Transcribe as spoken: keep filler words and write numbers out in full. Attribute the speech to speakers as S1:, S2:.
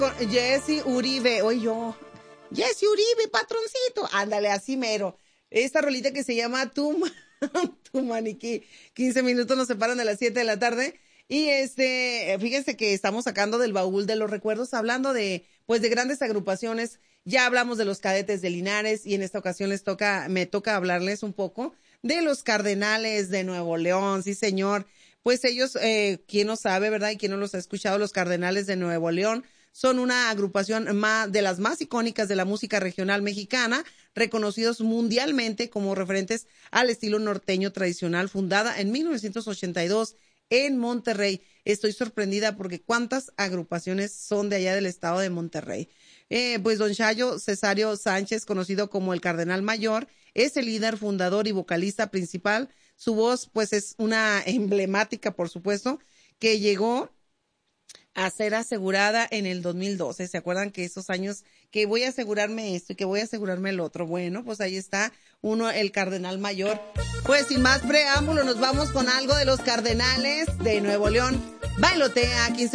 S1: con Jesse Uribe, oye yo, Jesse Uribe, patroncito, ándale, así mero. Esta rolita que se llama Tu, tu Maniquí, quince minutos nos separan de las siete de la tarde. Y este, fíjense que estamos sacando del baúl de los recuerdos, hablando de, pues de grandes agrupaciones. Ya hablamos de los Cadetes de Linares y en esta ocasión les toca, me toca hablarles un poco de los Cardenales de Nuevo León, sí señor. Pues ellos, eh, quién no sabe, ¿verdad? Y quién no los ha escuchado, los Cardenales de Nuevo León son una agrupación más, de las más icónicas de la música regional mexicana, reconocidos mundialmente como referentes al estilo norteño tradicional, fundada en mil novecientos ochenta y dos en Monterrey. Estoy sorprendida porque cuántas agrupaciones son de allá del estado de Monterrey. Eh, pues don Chayo Cesario Sánchez, conocido como el Cardenal Mayor, es el líder, fundador y vocalista principal. Su voz, pues, es una emblemática, por supuesto, que llegó a ser asegurada en el dos mil doce. ¿Se acuerdan que esos años que voy a asegurarme esto y que voy a asegurarme el otro? Bueno, pues ahí está uno, el Cardenal Mayor. Pues sin más preámbulo, nos vamos con algo de los Cardenales de Nuevo León. Bailotea, quince